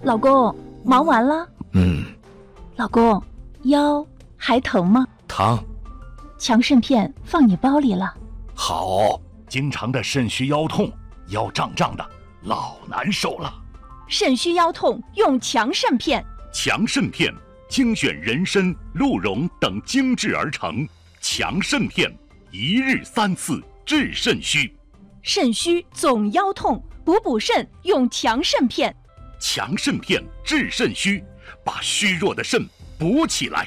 老公，忙完了？老公，腰还疼吗？ 疼。 强肾片放你包里了。 好。经常的肾虚腰痛，腰胀胀的，老难受了。 肾虚腰痛用强肾片。 强肾片精选人参、鹿茸等精制而成，强肾片一日3次治肾虚。 肾虚总腰痛，补肾用强肾片。 强肾片治肾虚，把虚弱的肾补起来。